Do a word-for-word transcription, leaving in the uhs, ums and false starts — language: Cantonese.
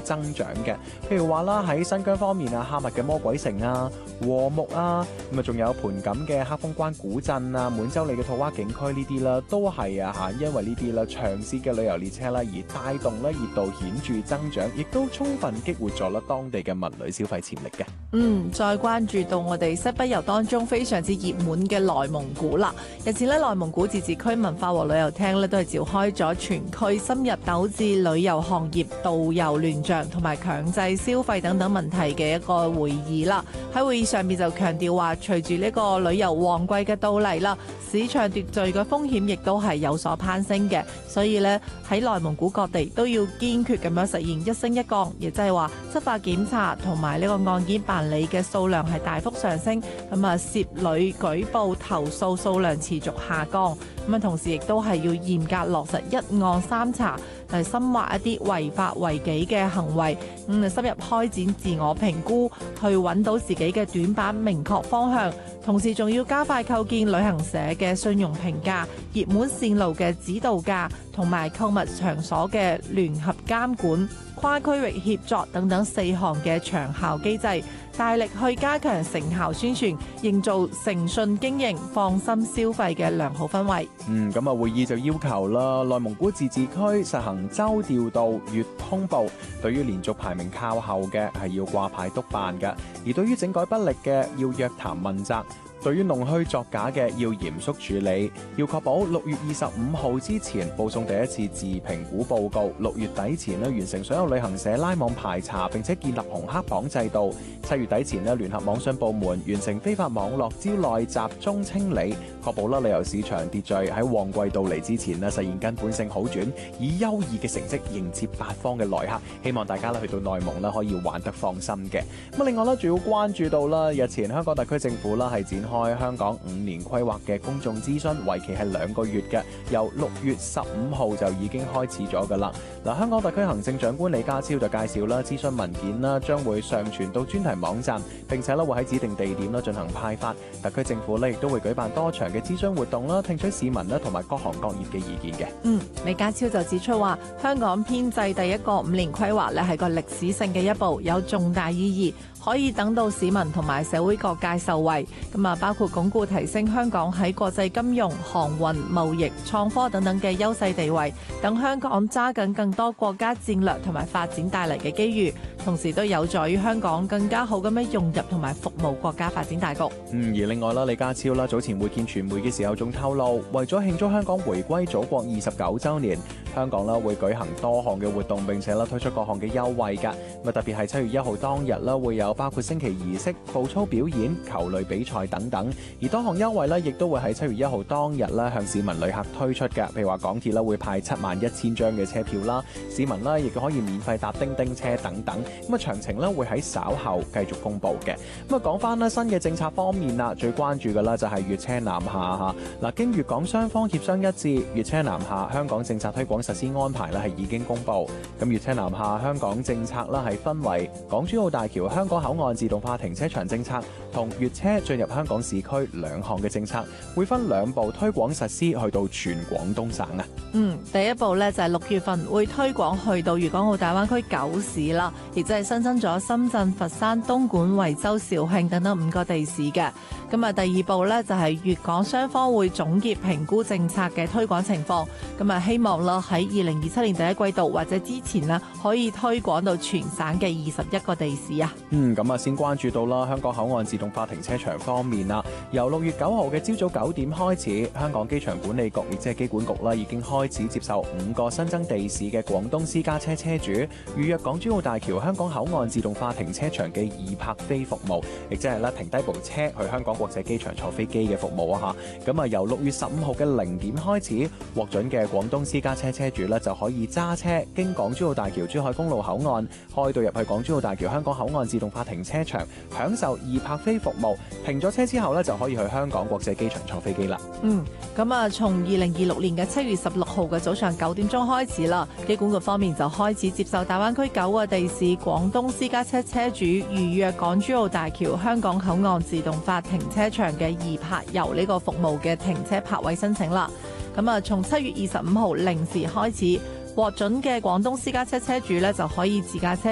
增長嘅。譬如話啦，喺新疆方面啊，哈密嘅魔鬼城啊、和木啊，咁啊仲有盤錦嘅黑風關古鎮啊、滿洲里嘅土娃景區呢啲啦，都係啊嚇，因為呢啲啦長線嘅旅遊列車啦，而帶動咧熱度顯著增長，亦都充分激活咗啦當地嘅文旅消費潛力嘅。 嗯，再關注到我哋西北遊當中非常之熱門嘅內蒙古啦。日前咧，內蒙古自治區文化和旅遊廳咧都係召開咗全區深入糾治旅遊行業導遊亂象同埋強制消費等等問題嘅一個會議啦。喺會議上面就強調話，隨住呢個旅遊旺季嘅到嚟啦，市場秩序嘅風險亦都係有所攀升嘅，所以咧喺內蒙古各地都要堅決咁樣實現一升一降，亦即係話執法檢查同埋呢個案件辦理嘅數量係大幅上升，咁啊涉旅舉報投訴數量持續下降，咁啊同時亦都係要嚴格落實一案三查，嚟深挖一啲違法違紀嘅行為，咁啊深入開展自我評估，去揾到自己嘅短板，明確方向。同時仲要加快構建旅行社嘅信用評價、熱門線路嘅指導價同埋購物場所嘅聯合監管、跨區域協作等等四項嘅長效機制，大力去加強成效宣傳，營造誠信經營、放心消費嘅良好氛圍。 嗯，咁啊會議就要求啦，內蒙古自治區實行周調度、月通報，對於連續排名靠後嘅係要掛牌督辦嘅，而對於整改不力嘅要約談問責。對於弄虛作假嘅要嚴肅處理，要確保六月二十五號之前報送第一次自評估報告，六月底前咧完成所有旅行社拉網排查，並且建立紅黑榜制度，七月底前咧聯合網信部門完成非法網絡招徠集中清理，確保啦旅遊市場秩序喺旺季到嚟之前咧實現根本性好轉，以優異嘅成績迎接八方嘅來客。希望大家咧去到內蒙咧可以玩得放心嘅。咁另外咧仲要關注到啦，日前香港特區政府啦係展開香港五年規劃嘅公眾諮詢，為期係兩個月嘅，由六月十五號就已經開始咗噶啦。嗱，香港特區行政長官李家超就介紹啦，諮詢文件啦將會上傳到專題網站，並且咧會喺指定地點啦進行派發。特區政府咧亦都會舉辦多場嘅諮詢活動啦，聽取市民啦同埋各行各業嘅意見嘅。 嗯，李家超就指出話，香港編制第一個五年規劃咧係個歷史性嘅一步，有重大意義，可以等到市民同埋社會各界受惠。咁啊，包括鞏固提升香港喺國際金融、航運、貿易、創科等等嘅優勢地位，等香港揸緊更多國家戰略同埋發展帶嚟嘅機遇，同時都有助於香港更加好咁樣融入同埋服務國家發展大局。 嗯，而另外啦，李家超啦早前會見傳媒嘅時候仲透露，為咗慶祝香港回歸祖國二十九週年，香港啦會舉行多項嘅活動，並且啦推出各項嘅優惠㗎。咁特別係七月一號當日啦，會有包括升旗儀式、步操表演、球類比賽等等。而多項優惠咧，亦都會喺七月一號當日咧向市民旅客推出嘅。譬如話港鐵啦會派七萬一千張嘅車票啦，市民啦亦都可以免費搭叮叮車等等。咁啊詳情咧會喺稍後繼續公佈嘅。咁啊講翻啦新嘅政策方面啦，最關注嘅啦就係粵車南下嚇。嗱，經粵港雙方協商一致，粵車南下香港政策推廣實施安排咧係已經公佈。咁粵車南下香港政策啦係分為港珠澳大橋香港口岸自動化停車場政策同粵車進入香港市區兩項嘅政策，會分兩步推廣實施，去到全廣東省啊。 嗯，第一步咧就係六月份會推廣去到粵港澳大灣區九市啦，亦即係新增咗深圳、佛山、東莞、惠州、肇慶等等五個地市嘅。咁啊，第二步咧就係粵港雙方會總結評估政策嘅推廣情況，咁啊希望啦喺二零二七年第一季度或者之前呢，可以推廣到全省嘅二十一個地市啊。 嗯，咁啊先關注到啦香港口岸自動化停車場方面啦，由六月九號嘅朝早九點開始，香港機場管理局亦即係機管局啦，已經開始接受五個新增地市嘅廣東私家車車主預約港珠澳大橋香港口岸自動化停車場嘅易泊飛服務，亦即係咧停低部車去香港國際機場坐飛機嘅服務啊嚇。咁啊由六月十五號嘅零點開始，獲准嘅廣東私家車車主咧就可以揸車經港珠澳大橋珠海公路口岸開到入去港珠澳大橋香港口岸自動化停車場，享受易泊飛服務。停咗車之後咧就可以去香港國際機場坐飛機啦。 嗯，咁啊從二零二六年嘅七月十六號嘅早上九點鐘開始啦，機管局方面就開始接受大灣區九個地市廣東私家車車主預約港珠澳大橋香港口岸自動化停車場嘅易泊遊呢個服務嘅停車泊位申請啦。咁啊從七月二十五號零時開始，獲准嘅廣東私家車車主咧就可以自駕車